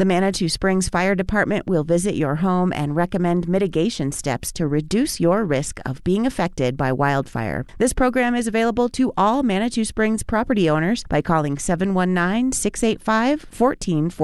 The Manitou Springs Fire Department will visit your home and recommend mitigation steps to reduce your risk of being affected by wildfire. This program is available to all Manitou Springs property owners by calling 719-685-1440.